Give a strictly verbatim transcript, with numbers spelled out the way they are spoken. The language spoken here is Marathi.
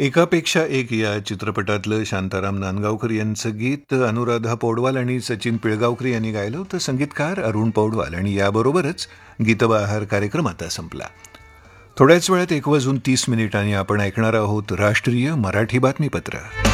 एकापेक्षा एक या चित्रपटातलं शांताराम नांदगावकर यांचं गीत अनुराधा पौडवाल आणि सचिन पिळगावकर यांनी गायलं होतं. संगीतकार अरुण पौडवाल. आणि याबरोबरच गीतबहार कार्यक्रम आता संपला. थोड्याच वेळात एक वाजून तीस मिनिटांनी आपण ऐकणार आहोत राष्ट्रीय मराठी बातमीपत्र.